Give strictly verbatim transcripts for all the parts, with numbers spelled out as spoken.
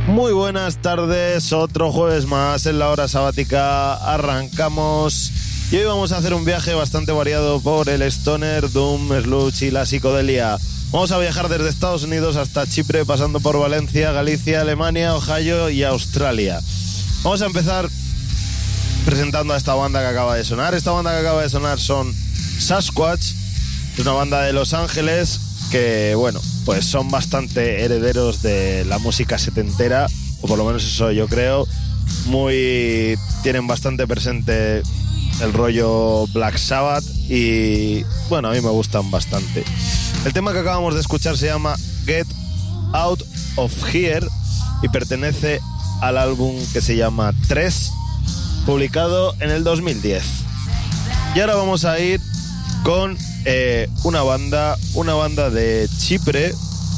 Muy buenas tardes, otro jueves más en la hora sabática arrancamos y hoy vamos a hacer un viaje bastante variado por el stoner, doom, sludge y la psicodelia. Vamos a viajar desde Estados Unidos hasta Chipre, pasando por Valencia, Galicia, Alemania, Ohio y Australia. Vamos a empezar presentando a esta banda que acaba de sonar. Esta banda que acaba de sonar son Sasquatch, es una banda de Los Ángeles que, bueno, pues son bastante herederos de la música setentera, o por lo menos eso yo creo. Muy tienen bastante presente el rollo Black Sabbath y, bueno, a mí me gustan bastante. El tema que acabamos de escuchar se llama Get Out of Here y pertenece al álbum que se llama tres, publicado en el dos mil diez. Y ahora vamos a ir con eh, una banda, una banda de Chipre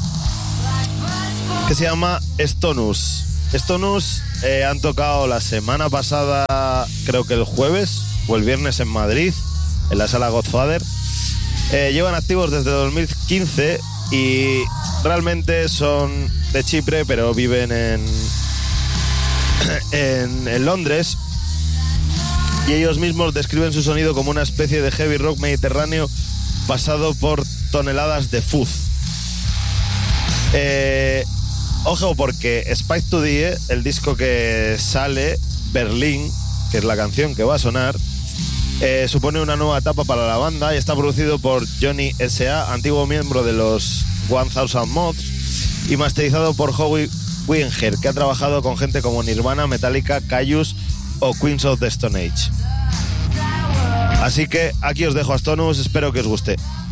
que se llama Stonus. Stonus eh, han tocado la semana pasada, creo que el jueves o el viernes en Madrid, en la sala Godfather. Eh, llevan activos desde dos mil quince y realmente son de Chipre, pero viven en, en, en Londres. Y ellos mismos describen su sonido como una especie de heavy rock mediterráneo pasado por toneladas de fuzz. Eh, ojo, porque Spike to Die, el disco que sale, Berlín, que es la canción que va a sonar, eh, supone una nueva etapa para la banda y está producido por Johnny S A, antiguo miembro de los One Thousand Mods, y masterizado por Howie Winger, que ha trabajado con gente como Nirvana, Metallica, Kyuss o Queens of the Stone Age. Así que aquí os dejo a Stonus, espero que os guste.